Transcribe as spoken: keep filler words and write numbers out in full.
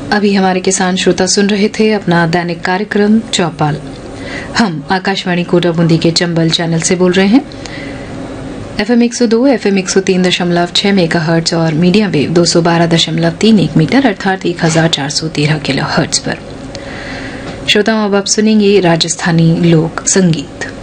अभी हमारे किसान श्रोता सुन रहे थे अपना दैनिक कार्यक्रम चौपाल। हम आकाशवाणी कोटा बूंदी के चंबल चैनल से बोल रहे हैं। एफएम एक सौ दो, एफएम एक सौ तीन दशमलव छह मेगाहर्ट्ज और मीडियम वेव दो सौ बारह दशमलव तीन एक मीटर अर्थात एक हजार चार सौ तेरह किलो हर्ट्ज पर। श्रोताओं, अब आप सुनेंगे राजस्थानी लोक संगीत।